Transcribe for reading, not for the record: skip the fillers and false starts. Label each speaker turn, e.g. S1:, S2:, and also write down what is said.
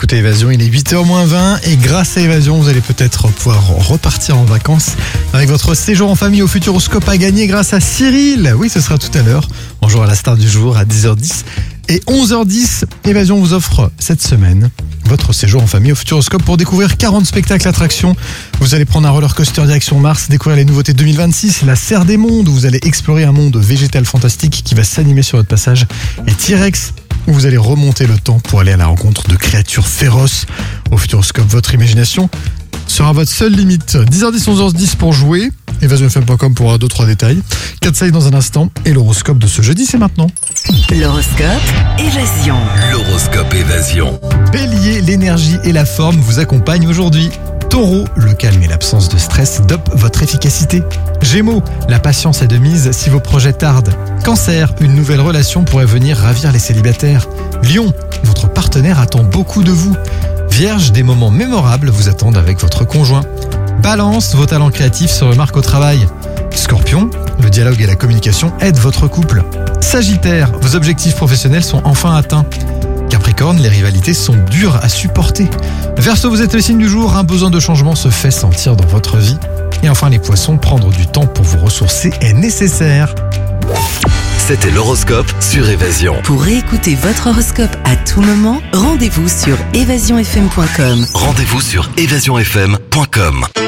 S1: écoutez Évasion, il est 8h-20 et grâce à Évasion, vous allez peut-être pouvoir repartir en vacances avec votre séjour en famille au Futuroscope à gagner grâce à Cyril. Oui, ce sera tout à l'heure. On jouera à la star du jour à 10h10 et 11h10. Évasion vous offre cette semaine votre séjour en famille au Futuroscope pour découvrir 40 spectacles attractions. Vous allez prendre un roller coaster direction Mars, découvrir les nouveautés 2026, la Serre des Mondes où vous allez explorer un monde végétal fantastique qui va s'animer sur votre passage, et T-Rex où vous allez remonter le temps pour aller à la rencontre de créatures féroces. Au Futuroscope, votre imagination sera votre seule limite. 10h10, 11h10 pour jouer. EvasionFM.com pour avoir 2-3 détails. 4 sailles dans un instant. Et l'horoscope de ce jeudi, c'est maintenant.
S2: L'horoscope Évasion.
S3: L'horoscope Évasion.
S1: Bélier, l'énergie et la forme vous accompagnent aujourd'hui. Taureau, le calme et l'absence de stress dopent votre efficacité. Gémeaux, la patience est de mise si vos projets tardent. Cancer, une nouvelle relation pourrait venir ravir les célibataires. Lion, votre partenaire attend beaucoup de vous. Vierge, des moments mémorables vous attendent avec votre conjoint. Balance, vos talents créatifs se remarquent au travail. Scorpion, le dialogue et la communication aident votre couple. Sagittaire, vos objectifs professionnels sont enfin atteints. Capricorne, les rivalités sont dures à supporter. Verseau, vous êtes le signe du jour, un besoin de changement se fait sentir dans votre vie. Et enfin les poissons, prendre du temps pour vous ressourcer est nécessaire.
S3: C'était l'horoscope sur Évasion.
S2: Pour réécouter votre horoscope à tout moment, rendez-vous sur évasionfm.com.
S3: Rendez-vous sur évasionfm.com.